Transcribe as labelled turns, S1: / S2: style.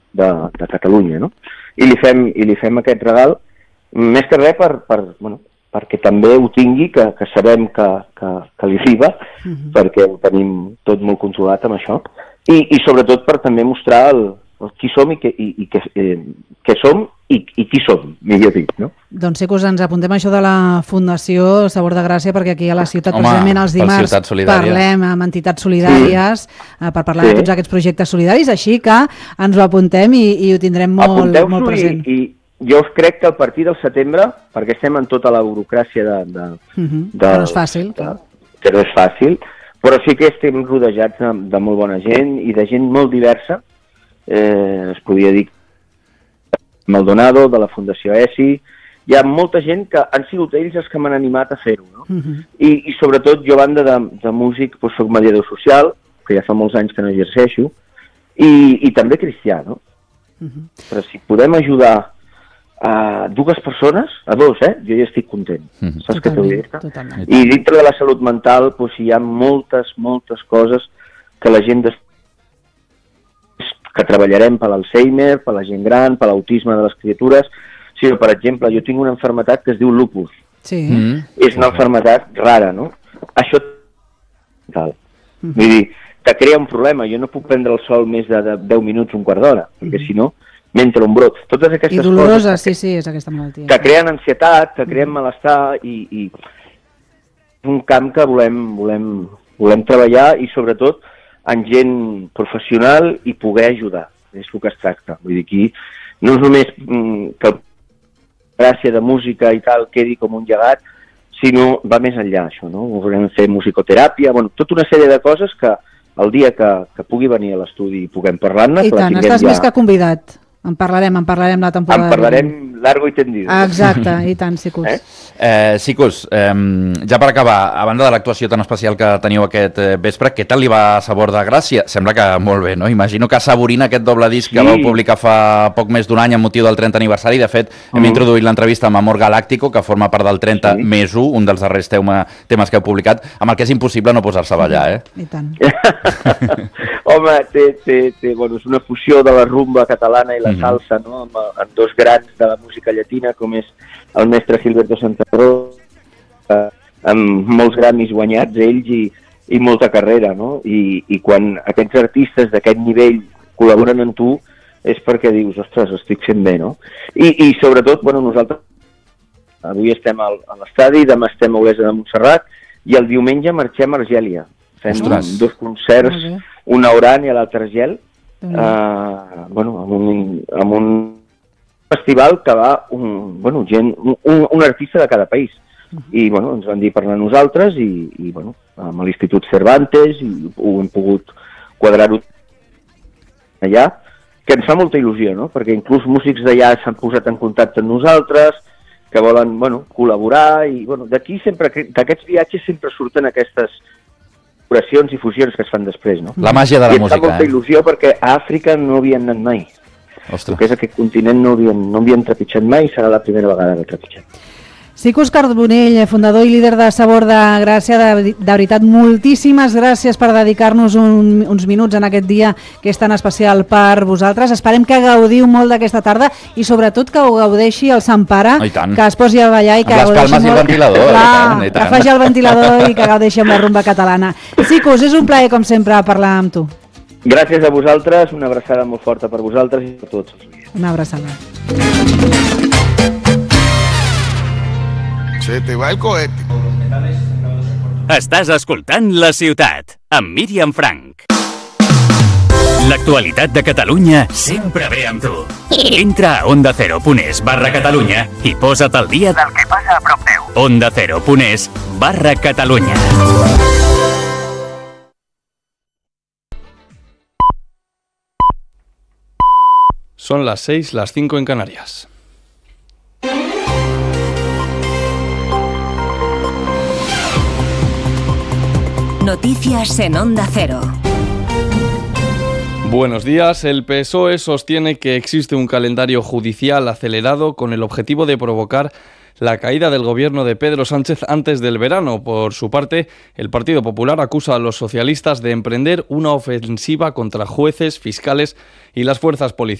S1: de Catalunya, no? I li fem aquest regal, més que res perquè també ho tingui, que sabem que li arriba, perquè ho tenim tot molt controlat amb això, i sobretot per també mostrar qui som i què som i qui som, millor dit, no?
S2: Doncs sí que ens apuntem a això de la Fundació Sabor de Gràcia, perquè aquí a la ciutat, precisament els dimarts, parlem amb entitats solidàries per parlar de tots aquests projectes solidaris, així que ens ho apuntem i ho tindrem molt present.
S1: I jo crec que a partir del setembre, perquè estem en tota la burocràcia
S2: que no és fàcil.
S1: Que no és fàcil, però sí que estem rodejats de molt bona gent i de gent molt diversa. Es podria dir Maldonado, de la Fundació ESI. Hi ha molta gent que han sigut ells els que m'han animat a fer-ho, no? I sobretot jo, a banda de músic, soc mediador social, que ja fa molts anys que no exerceixo, i també cristià, no? Però si podem ajudar a dues persones, a dos, jo ja estic content. Saps què t'ho vull dir? I dintre de la salut mental hi ha moltes coses que la gent que treballarem per l'Alzheimer, per la gent gran, per l'autisme de les criatures. Sí, per exemple, jo tinc una malaltia que es diu lupus. És una malaltia rara, no? Això vull dir, que crea un problema. Jo no puc prendre el sol més de 10 minuts, un quart d'hora, perquè si no m'entra un brot. Totes aquestes coses...
S2: I dolorosa, sí, és aquesta malaltia.
S1: Que creen ansietat, que creen malestar, i és un camp que volem treballar, i sobretot en gent professional i poder ajudar. És el que es tracta. Vull dir, aquí no és només que la gràcia de música i tal quedi com un llegat, sinó va més enllà, això, no? Volem fer musicoteràpia, tota una sèrie de coses que el dia que pugui venir a l'estudi i puguem parlar-ne...
S2: I tant, estàs més que convidat. En parlarem la temporada.
S1: En parlarem largo i tendido.
S2: Exacte, i tant, Sicus.
S3: Sicus, ja per acabar, a banda de l'actuació tan especial que teniu aquest vespre, què tal li va a Sabor de Gràcia? Sembla que molt bé, no? Imagino que assaborint aquest doble disc que vau publicar fa poc més d'un any amb motiu del 30 aniversari. De fet, hem introduït l'entrevista amb Amor Galáctico, que forma part del 30 més 1, un dels darrers temes que heu publicat, amb el que és impossible no posar-se a ballar,
S2: I tant.
S1: Home, és una fusió de la rumba catalana i la salsa, no? Amb dos grans de la música llatina, com és el mestre Gilberto Santa Rosa, amb molts gramis guanyats ells i molta carrera, no? I quan aquests artistes d'aquest nivell col·laboren amb tu és perquè dius, ostres, estic fent bé, no? I sobretot, nosaltres avui estem a l'estadi, demà estem a Olesa de Montserrat i el diumenge marxem a Argèlia. Fem dos concerts, un a Oran i l'altre a Argel, amb un festival que va un artista de cada país. I ens van dir parlar nosaltres i amb l'Institut Cervantes i ho hem pogut quadrar-ho allà, que ens fa molta il·lusió, no? Perquè inclús músics d'allà s'han posat en contacte amb nosaltres, que volen col·laborar, i d'aquí sempre, d'aquests viatges sempre surten aquestes col·laboracions i fusions que es fan després, no?
S3: La màgia de la música,
S1: I em fa molta il·lusió perquè a Àfrica no havien anat mai.
S3: Ostres.
S1: Que és aquest continent no havien trepitjat mai, serà la primera vegada que trepitgem.
S2: Sicus Carbonell, fundador i líder de Sabor de Gràcia, de veritat, moltíssimes gràcies per dedicar-nos uns minuts en aquest dia que és tan especial per vosaltres. Esperem que gaudiu molt d'aquesta tarda i sobretot que ho gaudeixi el Sant Pare, que es posi a ballar i que
S3: gaudeixi molt. Amb les palmes i el ventilador.
S2: Que faci el ventilador i que gaudeixi amb la rumba catalana. Sicus, és un plaer, com sempre, parlar amb tu.
S1: Gràcies a vosaltres, una abraçada molt forta per vosaltres i per tots.
S2: Una abraçada.
S4: Se te va el cohete.
S5: Estàs escoltant La Ciutat, amb Míriam Frank. L'actualitat de Catalunya sempre ve amb tu. Entra a ondacero.es/Catalunya i posa't al dia del que passa a prop teu. ondacero.es/Catalunya.
S6: Son las 6, las 5 en Canarias.
S7: Noticias en Onda Cero.
S6: Buenos días. El PSOE sostiene que existe un calendario judicial acelerado con el objetivo de provocar la caída del gobierno de Pedro Sánchez antes del verano. Por su parte, el Partido Popular acusa a los socialistas de emprender una ofensiva contra jueces, fiscales y las fuerzas policiales.